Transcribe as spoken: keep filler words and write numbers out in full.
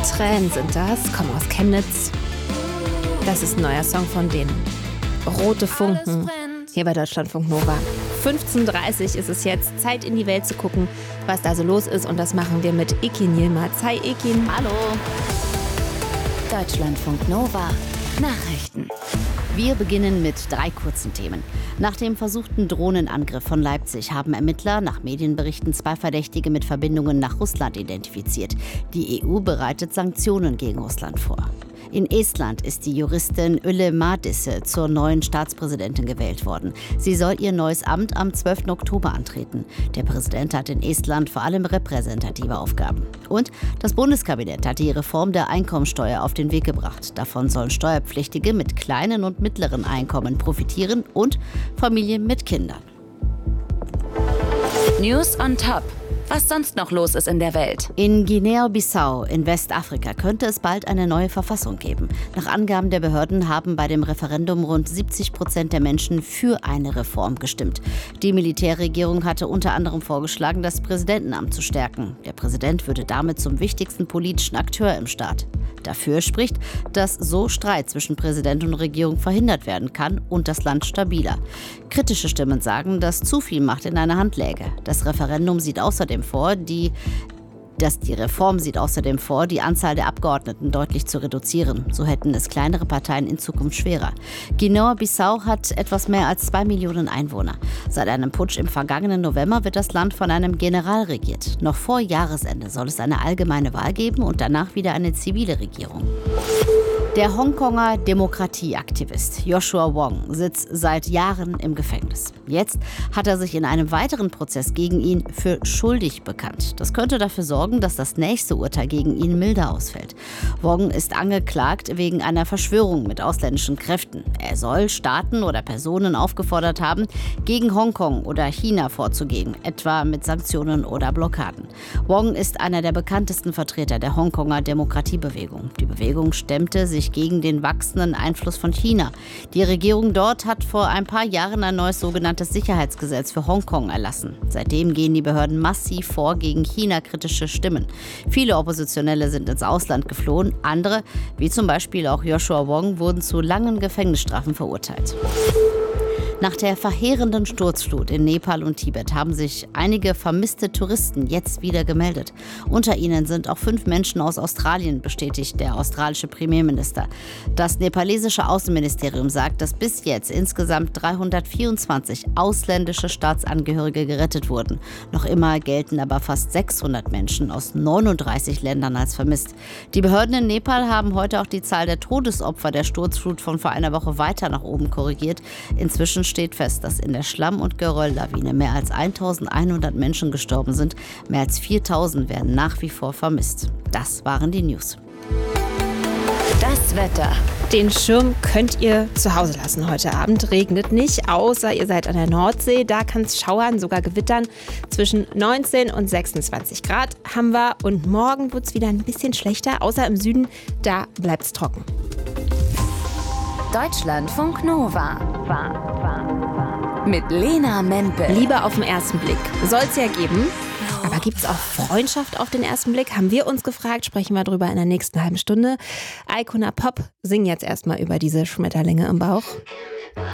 Tränen sind das, kommen aus Chemnitz. Das ist ein neuer Song von denen. Rote Funken, hier bei Deutschlandfunk Nova. fünfzehn Uhr dreißig ist es jetzt, Zeit in die Welt zu gucken, was da so los ist. Und das machen wir mit Ekin Yilmaz. Hi Ekin. Hallo. Deutschlandfunk Nova. Nachrichten. Wir beginnen mit drei kurzen Themen. Nach dem versuchten Drohnenangriff von Leipzig haben Ermittler nach Medienberichten zwei Verdächtige mit Verbindungen nach Russland identifiziert. Die E U bereitet Sanktionen gegen Russland vor. In Estland ist die Juristin Ülle Madisse zur neuen Staatspräsidentin gewählt worden. Sie soll ihr neues Amt am zwölften Oktober antreten. Der Präsident hat in Estland vor allem repräsentative Aufgaben. Und das Bundeskabinett hat die Reform der Einkommensteuer auf den Weg gebracht. Davon sollen Steuerpflichtige mit kleinen und mittleren Einkommen profitieren und Familien mit Kindern. News on Top. Was sonst noch los ist in der Welt. In Guinea-Bissau in Westafrika könnte es bald eine neue Verfassung geben. Nach Angaben der Behörden haben bei dem Referendum rund siebzig Prozent der Menschen für eine Reform gestimmt. Die Militärregierung hatte unter anderem vorgeschlagen, das Präsidentenamt zu stärken. Der Präsident würde damit zum wichtigsten politischen Akteur im Staat. Dafür spricht, dass so Streit zwischen Präsident und Regierung verhindert werden kann und das Land stabiler. Kritische Stimmen sagen, dass zu viel Macht in einer Hand läge. Das Referendum sieht außerdem vor, die dass die Reform sieht außerdem vor, die Anzahl der Abgeordneten deutlich zu reduzieren. So hätten es kleinere Parteien in Zukunft schwerer. Guinea-Bissau hat etwas mehr als zwei Millionen Einwohner. Seit einem Putsch im vergangenen November wird das Land von einem General regiert. Noch vor Jahresende soll es eine allgemeine Wahl geben und danach wieder eine zivile Regierung. Der Hongkonger Demokratieaktivist Joshua Wong sitzt seit Jahren im Gefängnis. Jetzt hat er sich in einem weiteren Prozess gegen ihn für schuldig bekannt. Das könnte dafür sorgen, dass das nächste Urteil gegen ihn milder ausfällt. Wong ist angeklagt wegen einer Verschwörung mit ausländischen Kräften. Er soll Staaten oder Personen aufgefordert haben, gegen Hongkong oder China vorzugehen, etwa mit Sanktionen oder Blockaden. Wong ist einer der bekanntesten Vertreter der Hongkonger Demokratiebewegung. Die Bewegung stemmte sich gegen den wachsenden Einfluss von China. Die Regierung dort hat vor ein paar Jahren ein neues sogenanntes Sicherheitsgesetz für Hongkong erlassen. Seitdem gehen die Behörden massiv vor gegen China-kritische Stimmen. Viele Oppositionelle sind ins Ausland geflohen. Andere, wie zum Beispiel auch Joshua Wong, wurden zu langen Gefängnisstrafen verurteilt. Nach der verheerenden Sturzflut in Nepal und Tibet haben sich einige vermisste Touristen jetzt wieder gemeldet. Unter ihnen sind auch fünf Menschen aus Australien, bestätigt der australische Premierminister. Das nepalesische Außenministerium sagt, dass bis jetzt insgesamt dreihundertvierundzwanzig ausländische Staatsangehörige gerettet wurden. Noch immer gelten aber fast sechshundert Menschen aus neununddreißig Ländern als vermisst. Die Behörden in Nepal haben heute auch die Zahl der Todesopfer der Sturzflut von vor einer Woche weiter nach oben korrigiert. Inzwischen steht fest, dass in der Schlamm- und Gerölllawine mehr als eintausendeinhundert Menschen gestorben sind. Mehr als viertausend werden nach wie vor vermisst. Das waren die News. Das Wetter. Den Schirm könnt ihr zu Hause lassen heute Abend. Regnet nicht, außer ihr seid an der Nordsee. Da kann es schauern, sogar gewittern. Zwischen neunzehn und sechsundzwanzig Grad haben wir. Und morgen wird es wieder ein bisschen schlechter, außer im Süden. Da bleibt es trocken. Deutschlandfunk Nova. Mit Lena Mempel. Liebe auf den ersten Blick soll's ja geben. Aber gibt's auch Freundschaft auf den ersten Blick? Haben wir uns gefragt. Sprechen wir drüber in der nächsten halben Stunde. Icona Pop singen jetzt erstmal über diese Schmetterlinge im Bauch.